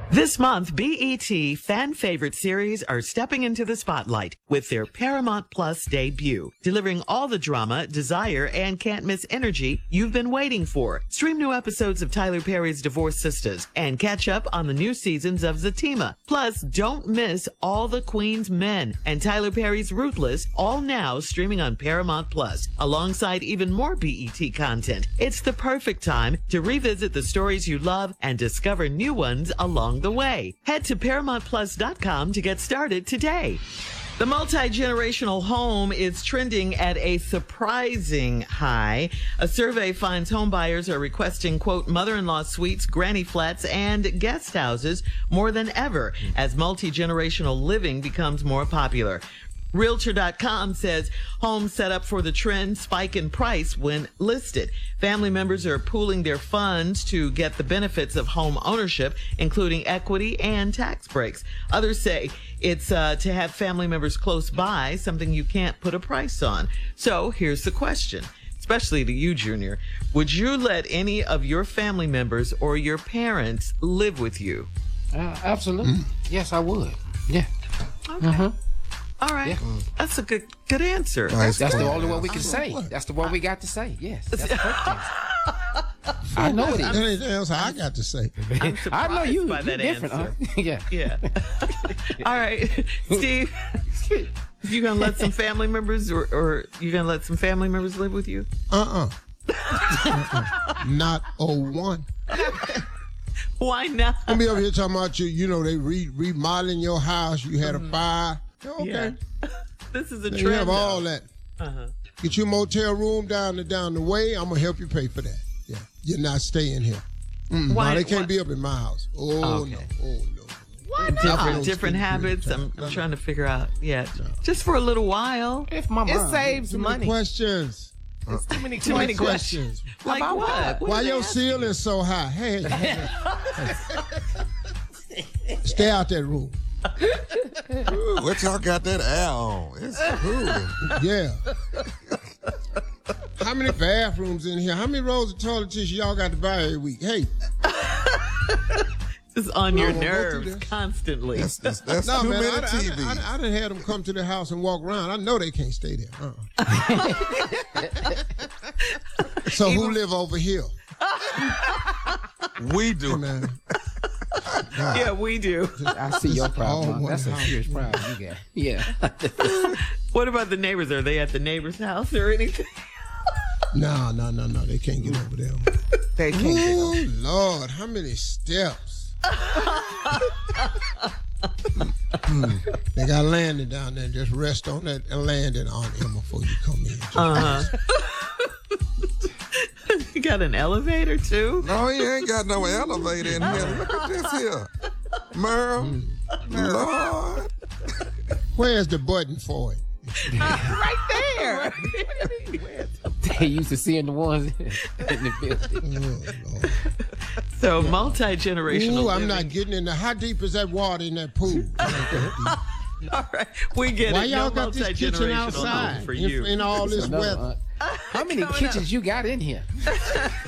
This month, BET fan favorite series are stepping into the spotlight with their Paramount Plus debut, delivering all the drama, desire, and can't miss energy you've been waiting for. Stream new episodes of Tyler Perry's Divorced Sisters and catch up on the new seasons of Zatima. Plus, don't miss All the Queen's Men and Tyler Perry's Ruthless, all now streaming on Paramount Plus, alongside even more BET content. It's the perfect time to revisit the stories you love and discover new ones along the way. Head to ParamountPlus.com to get started today. The multi-generational home is trending at a surprising high. A survey finds home buyers are requesting, quote, mother-in-law suites, granny flats, and guest houses more than ever as multi-generational living becomes more popular. Realtor.com says homes set up for the trend spike in price when listed. Family members are pooling their funds to get the benefits of home ownership, including equity and tax breaks. Others say it's to have family members close by, something you can't put a price on. So here's the question, especially to you, Junior. Would you let any of your family members or your parents live with you? Absolutely. Yes, I would. Yeah. Okay. All right. Yeah. That's a good answer. That's the only one we can say. That's the one we got to say. Yes. That's the perfect answer. I know it is. Anything else I got to say? I know you. by that You're different, answer. huh? Yeah. Yeah. All right, Steve, you gonna let some family members or you gonna let some family members live with you? Not one. Why not? I'm be over here talking about you know, they remodeling your house. You had a fire. Okay. Yeah. This is a You trend. have all though. that. Uh-huh. Get you a motel room down the way. I'm gonna help you pay for that. Yeah. You're not staying here. Why- No, they can't why- be up in my house. Oh, Okay. no. Oh, no. Why not? Different habits. I'm trying to figure out. Yeah, just for a little while. If my It mom. saves Too many money. questions. Too many Too many questions. questions. Like About what? what? Why are your they asking you? ceiling so high? Hey. Stay out that room. Ooh, what y'all got that air on? It's cool. Yeah. How many bathrooms in here? How many rolls of toilet tissue y'all got to buy every week? Hey. It's on your I won't go through nerves this. constantly. That's No, too man, many I TVs. done had them come to the house and walk around. I know they can't stay there. So who live over here? We do. Hey, man. Yeah, we do. I see your all problem. one That's a house. serious problem you got. Yeah. What about the neighbors? Are they at the neighbor's house or anything? No. They can't get over there. They can't get Oh, Lord. How many steps? They got landing down there. Just rest on that landing on Emma before you come in. You got an elevator too? No, he ain't got no elevator in here. Look at this here. Merle. Lord. Where's the button for it? right there. They used to seeing the ones in the building. Oh, Lord. So multi-generational. Ooh, I'm living. not getting in there. How deep is that water in that pool? All right, we get Why it. y'all No got this kitchen multi-generational outside home for you. in all this No, weather? how many kitchens you got in here?